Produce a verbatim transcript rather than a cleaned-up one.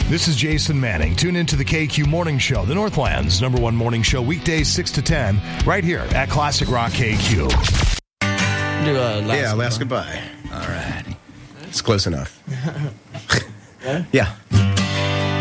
This is Jason Manning. Tune into the K Q Morning Show, the Northland's number one morning show, weekdays six to ten, right here at Classic Rock K Q. Do a last yeah, last goodbye. All right. It's close enough. yeah.